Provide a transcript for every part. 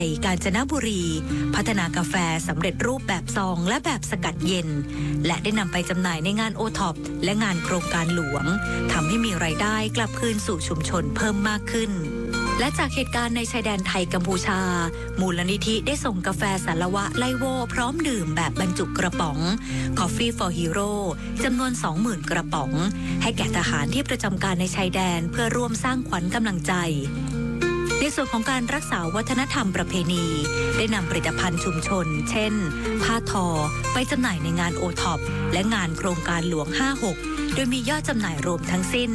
กาญจนบุรีพัฒนากาแฟสำเร็จรูปแบบซองและแบบสกัดเย็นและได้นำไปจำหน่ายในงานโอท็อปและงานโครงการหลวงทำให้มีรายได้กลับคืนสู่ชุมชนเพิ่มมากขึ้นและจากเหตุการณ์ในชายแดนไทยกัมพูชามูลนิธิได้ส่งกาแฟสารวะไลโวพร้อมดื่มแบบบรรจุกระป๋อง Coffee for Hero จำนวน 20,000 กระป๋องให้แก่ทหารที่ประจำการในชายแดนเพื่อร่วมสร้างขวัญกำลังใจในส่วนของการรักษาวัฒนธรรมประเพณีได้นำผลิตภัณฑ์ชุมชนเช่นผ้าทอไปจำหน่ายในงานโอท็อปและงานโครงการหลวง 56 โดยมียอดจำหน่ายรวมทั้งสิ้น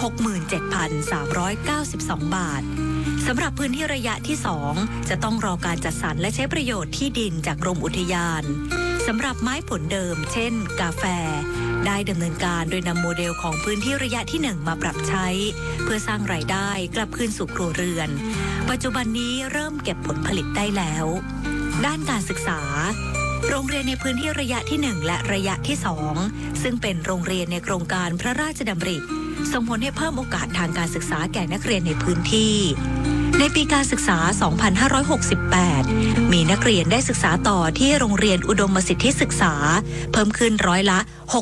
67,392 บาทสำหรับพื้นที่ระยะที่ 2 จะต้องรอการจัดสรรและใช้ประโยชน์ที่ดินจากกรมอุทยานสำหรับไม้ผลเดิมเช่นกาแฟได้ดำเนินการโดยนำโมเดลของพื้นที่ระยะที่ 1 มาปรับใช้เพื่อสร้างรายได้กลับคืนสู่ครัวเรือนปัจจุบันนี้เริ่มเก็บผลผลิตได้แล้วด้านการศึกษาโรงเรียนในพื้นที่ระยะที่ 1 และระยะที่ 2 ซึ่งเป็นโรงเรียนในโครงการพระราชดำริส่งผลให้เพิ่มโอกาสทางการศึกษาแก่นักเรียนในพื้นที่ในปีการศึกษา 2568 มีนักเรียนได้ศึกษาต่อที่โรงเรียนอุดมสิทธิศึกษาเพิ่มขึ้นร้อยละ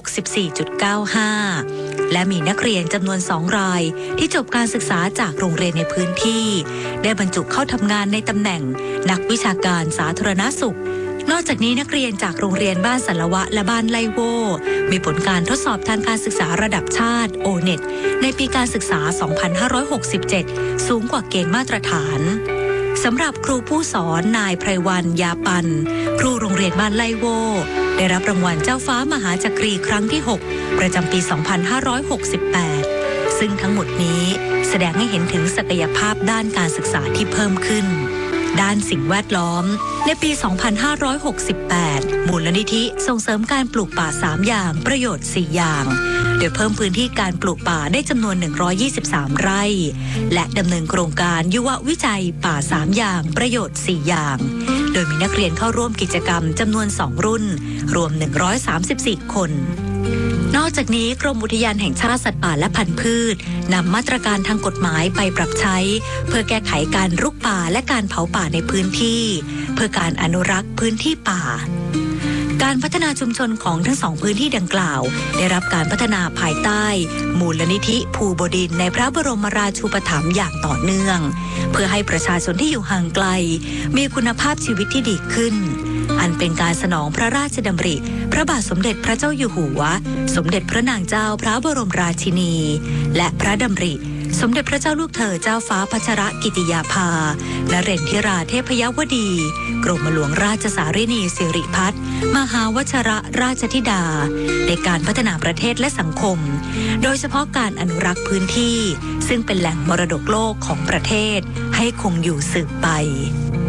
64.95 และมีนักเรียนจำนวน 2 รายที่จบการศึกษาจากโรงเรียนในพื้นที่ได้บรรจุเข้าทำงานในตำแหน่งนักวิชาการสาธารณสุขนอกจากนี้นักเรียนจากโรงเรียนบ้านสารวะและบ้านไลโวมีผลการทดสอบทางการศึกษาระดับชาติ O-NET ในปีการศึกษา 2567 สูงกว่าเกณฑ์มาตรฐานสำหรับครูผู้สอนนายไพรวันยาปันครูโรงเรียนบ้านไลโวได้รับรางวัลเจ้าฟ้ามหาจักรีครั้งที่ 6 ประจำปี 2568 ซึ่งทั้งหมดนี้แสดงให้เห็นถึงศักยภาพด้านการศึกษาที่เพิ่มขึ้นด้านสิ่งแวดล้อมในปี 2568 มูลนิธิส่งเสริมการปลูกป่า 3 อย่างประโยชน์ 4 อย่างโดยเพิ่มพื้นที่การปลูกป่าได้จำนวน 123 ไร่และดำเนินโครงการยุววิจัยป่า 3 อย่างประโยชน์ 4 อย่างโดยมีนักเรียนเข้าร่วมกิจกรรมจำนวน 2 รุ่นรวม 134 คนนอกจากนี้กรมอุทยานแห่งชาติสัตว์ป่าและพันธุ์พืชนำมาตรการทางกฎหมายไปปรับใช้เพื่อแก้ไขการรุกป่าและการเผาป่าในพื้นที่เพื่อการอนุรักษ์พื้นที่ป่าการพัฒนาชุมชนของทั้งสองพื้นที่ดังกล่าวได้รับการพัฒนาภายใต้มูลนิธิภูบดินทร์ในพระบรมราชูปถัมภ์อย่างต่อเนื่องเพื่อให้ประชาชนที่อยู่ห่างไกลมีคุณภาพชีวิตที่ดีขึ้นอันเป็นการสนองพระราชดำริพระบาทสมเด็จพระเจ้าอยู่หัวสมเด็จพระนางเจ้าพระบรมราชินีและพระดำริสมเด็จพระเจ้าลูกเธอเจ้าฟ้าพัชรกิติยาภานเรนทิราเทพยวดีกรมหลวงราชสารินีสิริพัฒน์มหาวชรราชธิดาในการพัฒนาประเทศและสังคมโดยเฉพาะการอนุรักษ์พื้นที่ซึ่งเป็นแหล่งมรดกโลกของประเทศให้คงอยู่สืบไป